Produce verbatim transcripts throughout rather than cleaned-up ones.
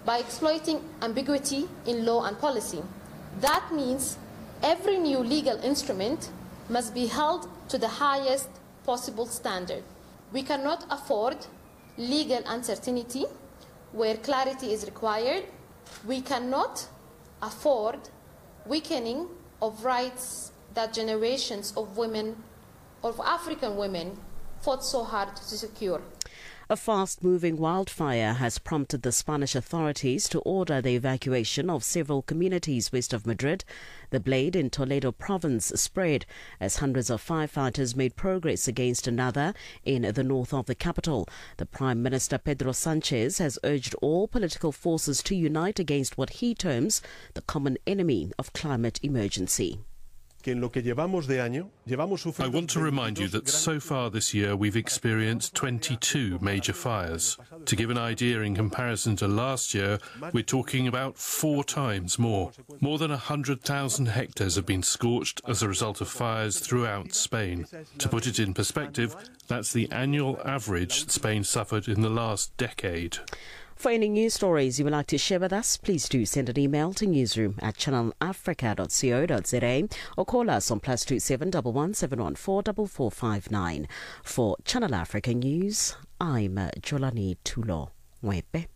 by exploiting ambiguity in law and policy. That means every new legal instrument must be held to the highest possible standard. We cannot afford legal uncertainty where clarity is required. We cannot afford weakening of rights that generations of women, of African women, fought so hard to secure. A fast-moving wildfire has prompted the Spanish authorities to order the evacuation of several communities west of Madrid. The blade in Toledo province spread as hundreds of firefighters made progress against another in the north of the capital. The Prime Minister Pedro Sanchez has urged all political forces to unite against what he terms the common enemy of climate emergency. I want to remind you that so far this year we've experienced twenty-two major fires. To give an idea, in comparison to last year, we're talking about four times more. More than one hundred thousand hectares have been scorched as a result of fires throughout Spain. To put it in perspective, that's the annual average Spain suffered in the last decade. For any news stories you would like to share with us, please do send an email to newsroom at channel africa dot co dot za or call us on plus two seven one one seven one four four four five nine. For Channel Africa News, I'm Jolani Tulo Wepe.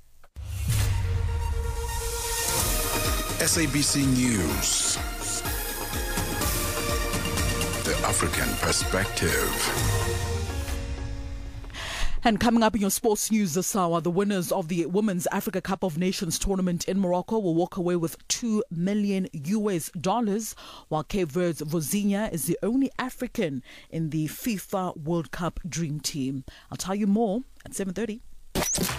S A B C News, the African perspective. And coming up in your sports news this hour, the winners of the Women's Africa Cup of Nations tournament in Morocco will walk away with two million U S dollars, while Cape Verde's Vozinha is the only African in the FIFA World Cup Dream Team. I'll tell you more at seven thirty.